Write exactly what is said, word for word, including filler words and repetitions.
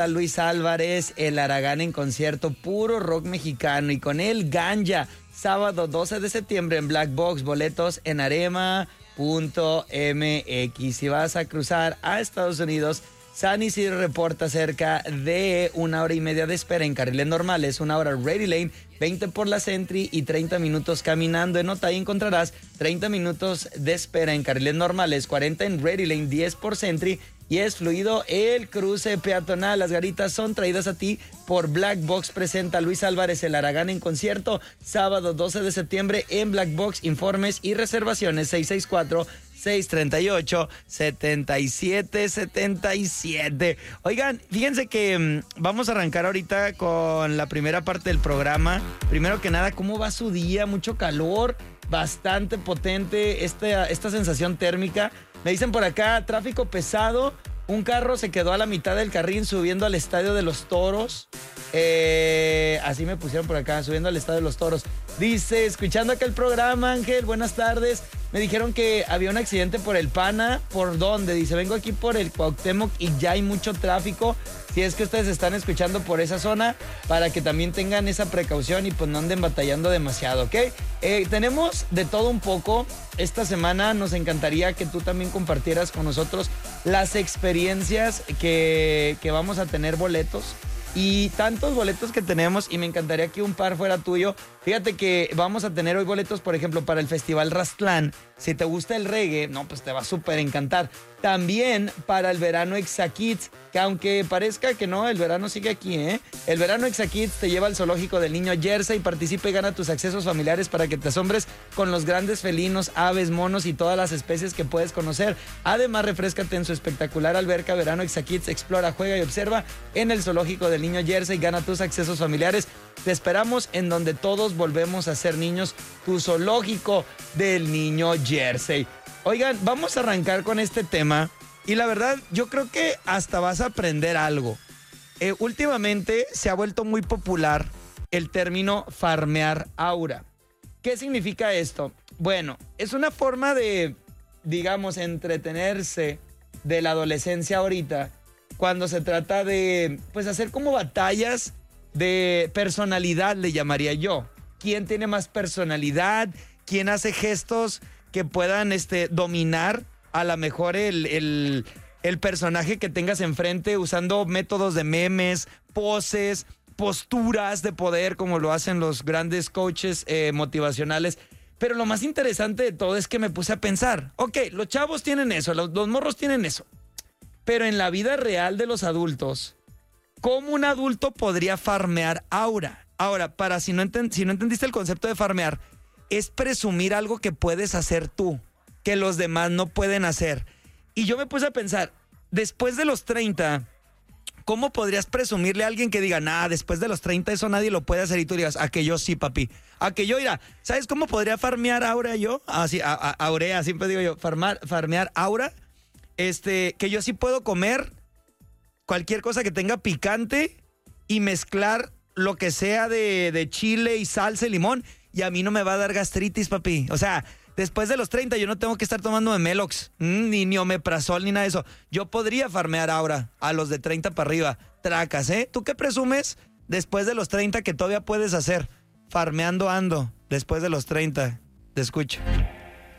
Luis Álvarez, el Aragán en concierto, puro rock mexicano, y con él Ganja, sábado doce de septiembre en Black Box, boletos en arema punto m x. Si vas a cruzar a Estados Unidos, San Isidro reporta cerca de una hora y media de espera en carriles normales, una hora Ready Lane, veinte por la Sentry y treinta minutos caminando. En Otay encontrarás treinta minutos de espera en carriles normales, cuarenta en Ready Lane, diez por Sentry, y es fluido el cruce peatonal. Las garitas son traídas a ti por Black Box. Presenta Luis Álvarez, el Aragán en concierto, sábado doce de septiembre en Black Box. Informes y reservaciones seis seis cuatro, seis tres ocho, siete siete siete siete. Oigan, fíjense que mmm, vamos a arrancar ahorita con la primera parte del programa. Primero que nada, ¿cómo va su día? Mucho calor, bastante potente esta, esta sensación térmica. Me dicen por acá, tráfico pesado. Un carro se quedó a la mitad del carril subiendo al Estadio de los Toros. Eh, así me pusieron por acá, subiendo al Estadio de los Toros. Dice, escuchando acá el programa, Ángel, buenas tardes. Me dijeron que había un accidente por el Pana. ¿Por dónde? Dice, vengo aquí por el Cuauhtémoc y ya hay mucho tráfico. Si es que ustedes están escuchando por esa zona, para que también tengan esa precaución y pues no anden batallando demasiado, ¿ok? Eh, tenemos de todo un poco. Esta semana nos encantaría que tú también compartieras con nosotros las experiencias que, que vamos a tener boletos. Y tantos boletos que tenemos, y me encantaría que un par fuera tuyo. Fíjate que vamos a tener hoy boletos, por ejemplo, para el Festival Rastlán. Si te gusta el reggae, no, pues te va a súper encantar. También para el verano Exakids, que aunque parezca que no, el verano sigue aquí, ¿eh? El verano Exakids te lleva al zoológico del Niño Jersey, participa y gana tus accesos familiares para que te asombres con los grandes felinos, aves, monos y todas las especies que puedes conocer. Además, refréscate en su espectacular alberca. Verano Exakids, explora, juega y observa en el zoológico del Niño Jersey, gana tus accesos familiares. Te esperamos en donde todos volvemos a ser niños, tu zoológico del Niño Jersey. Oigan, vamos a arrancar con este tema y la verdad yo creo que hasta vas a aprender algo. Eh, últimamente se ha vuelto muy popular el término farmear aura. ¿Qué significa esto? Bueno, es una forma de, digamos, entretenerse de la adolescencia ahorita, cuando se trata de, pues, hacer como batallas de personalidad, le llamaría yo. ¿Quién tiene más personalidad? ¿Quién hace gestos que puedan este, dominar a lo mejor el, el, el personaje que tengas enfrente, usando métodos de memes, poses, posturas de poder, como lo hacen los grandes coaches eh, motivacionales? Pero lo más interesante de todo es que me puse a pensar, ok, los chavos tienen eso, los, los morros tienen eso, pero en la vida real de los adultos, ¿cómo un adulto podría farmear aura? Ahora, para si no, enten, si no entendiste el concepto de farmear, es presumir algo que puedes hacer tú, que los demás no pueden hacer. Y yo me puse a pensar, después de los treinta, ¿cómo podrías presumirle a alguien que diga, nah, después de los treinta eso nadie lo puede hacer? Y tú digas, a que yo sí, papi. A que yo, mira, ¿sabes cómo podría farmear aura yo? Así, a, a, aurea, siempre digo yo, farmar, farmear aura. Este, que yo sí puedo comer cualquier cosa que tenga picante y mezclar lo que sea de, de chile y salsa y limón, y a mí no me va a dar gastritis, papi. O sea, después de los treinta yo no tengo que estar tomando Melox, ni, ni omeprazol, ni nada de eso. Yo podría farmear ahora a los de treinta para arriba. Tracas, ¿eh? ¿Tú qué presumes después de los treinta que todavía puedes hacer? Farmeando ando después de los treinta. Te escucho.